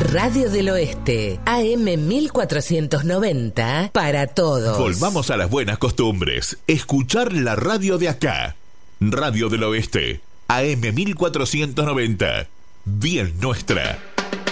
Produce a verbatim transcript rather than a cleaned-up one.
Radio del Oeste, A M mil cuatrocientos noventa, para todos. Volvamos a las buenas costumbres. Escuchar la radio de acá. Radio del Oeste, A M mil cuatrocientos noventa. Bien nuestra.